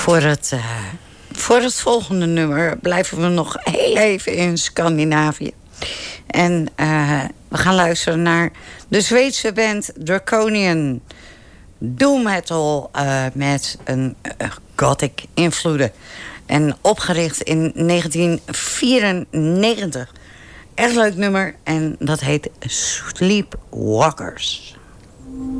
Voor het volgende nummer blijven we nog heel even in Scandinavië. En we gaan luisteren naar de Zweedse band Draconian. Doom metal met een gothic invloeden. En opgericht in 1994. Echt leuk nummer en dat heet Sleepwalkers.